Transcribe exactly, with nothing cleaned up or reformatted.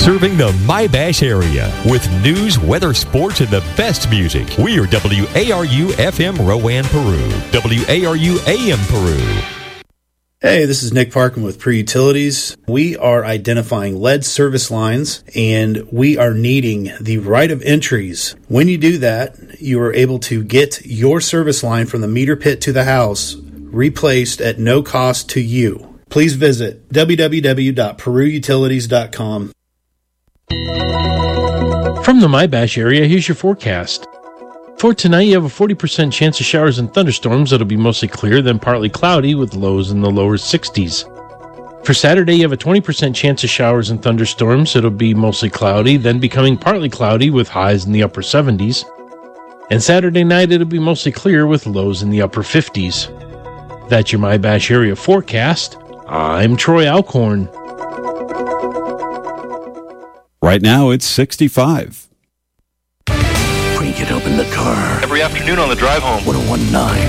serving the My-Bash area with news, weather, sports, and the best music. We are W A R U F M Rowan, Peru. W A R U A M Peru. Hey, this is Nick Parkin with Peru Utilities. We are identifying lead service lines, and we are needing the right of entries. When you do that, you are able to get your service line from the meter pit to the house replaced at no cost to you. Please visit w w w dot peru utilities dot com. From the My-Bash area, here's your forecast. For tonight, you have a forty percent chance of showers and thunderstorms. It'll be mostly clear, then partly cloudy with lows in the lower sixties. For Saturday, you have a twenty percent chance of showers and thunderstorms. It'll be mostly cloudy, then becoming partly cloudy with highs in the upper seventies. And Saturday night, it'll be mostly clear with lows in the upper fifties. That's your My-Bash area forecast. I'm Troy Alcorn. Right now, it's sixty-five. Crank it up in the car. Every afternoon on the drive home. one oh one point nine